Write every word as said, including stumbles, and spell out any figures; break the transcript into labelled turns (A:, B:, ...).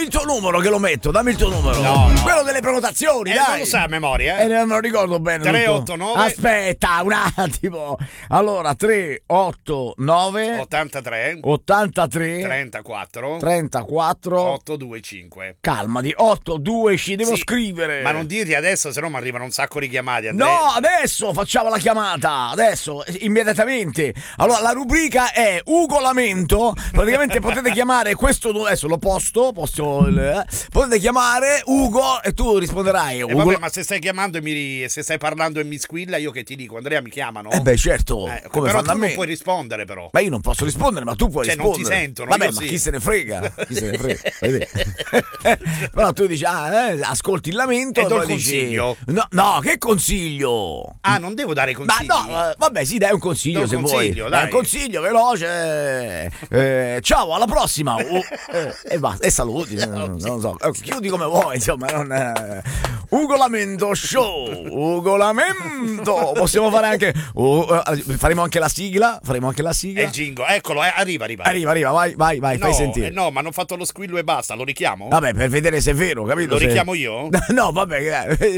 A: dammi il tuo numero che lo metto, dammi il tuo numero.
B: No, no.
A: Quello delle prenotazioni,
B: Eh,
A: dai.
B: non lo sa a memoria, eh?
A: Eh, non me lo ricordo bene.
B: tre
A: tutto.
B: otto nove
A: Aspetta un attimo. Allora, tre otto nove
B: ottantatré
A: ottantatré
B: trentaquattro
A: trentaquattro
B: ottocentoventicinque.
A: Calmati, otto due ci devo
B: Sì,
A: scrivere.
B: Ma non dirti adesso, se no mi arrivano un sacco di chiamate, Andrea.
A: No, adesso facciamo la chiamata, adesso, immediatamente. Allora, la rubrica è Ugo Lamento. Praticamente potete chiamare questo, adesso lo posto, posto il, eh, potete chiamare Ugo e tu risponderai.
B: Eh,
A: Ugo...
B: vabbè, ma se stai chiamando e mi, se stai parlando e mi squilla, io che ti dico, Andrea, mi chiamano?
A: Eh beh, certo,
B: Eh,
A: come
B: però
A: fanno
B: tu
A: a me.
B: non puoi rispondere, però.
A: Ma io non posso rispondere, ma tu puoi
B: Cioè, non ti
A: rispondere.
B: sentono,
A: Vabbè,
B: io
A: ma
B: sì.
A: chi se ne frega? Chi se ne frega? Però tu dici, ah, eh, ascolti il lamento
B: E
A: e
B: do
A: poi
B: il
A: dici,
B: consiglio.
A: no, no, che consiglio?
B: Ah, non devo dare consigli?
A: Ma no, eh, vabbè, sì, dai un consiglio
B: Do un
A: se
B: consiglio,
A: vuoi.
B: dai.
A: Dai, un consiglio veloce. Eh, ciao, alla prossima. Oh, eh, e basta, e saluti. eh, non, non so. Eh, chiudi come vuoi, insomma. Non, eh. Ugo Lamento Show. Ugo Lamento. Possiamo fare anche. uh, eh, faremo anche la sigla. Faremo anche la
B: È
A: sigla.
B: il jingo, eccolo, eh, arriva, arriva.
A: Arriva, arriva, vai, vai, vai,
B: no,
A: fai sentire.
B: eh, no, ma hanno fatto lo squillo e basta, lo richiamo?
A: Vabbè, per vedere se è vero, capito?
B: Lo
A: Se-
B: richiamo io?
A: No, vabbè, eh,